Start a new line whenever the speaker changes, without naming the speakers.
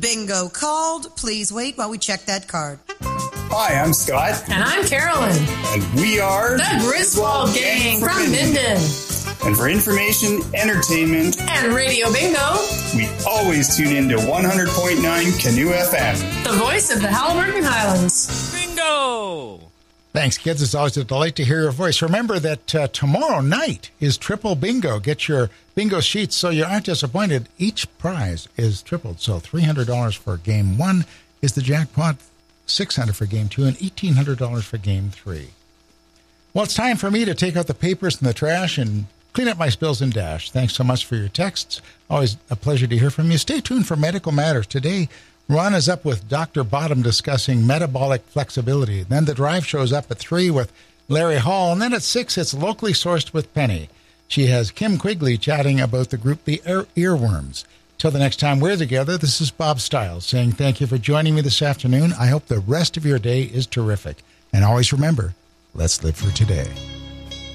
Bingo called. Please wait while we check that card.
Hi, I'm Scott.
And I'm Carolyn.
And we are
the Griswold Gang from Minden.
And for information, entertainment,
and Radio Bingo,
we always tune in to 100.9 Canoe FM.
The voice of the Haliburton Highlands.
Bingo!
Thanks, kids. It's always a delight to hear your voice. Remember that tomorrow night is triple bingo. Get your bingo sheets so you aren't disappointed. Each prize is tripled. So $300 for Game 1 is the jackpot, $600 for Game 2, and $1,800 for Game 3. Well, it's time for me to take out the papers and the trash and clean up my spills and dash. Thanks so much for your texts. Always a pleasure to hear from you. Stay tuned for Medical Matters. Today, Ron is up with Dr. Bottom discussing metabolic flexibility. Then the drive shows up at 3 with Larry Hall. And then at 6, it's Locally Sourced with Penny. She has Kim Quigley chatting about the group The Earworms. Till the next time we're together, this is Bob Stiles saying thank you for joining me this afternoon. I hope the rest of your day is terrific. And always remember, let's live for today.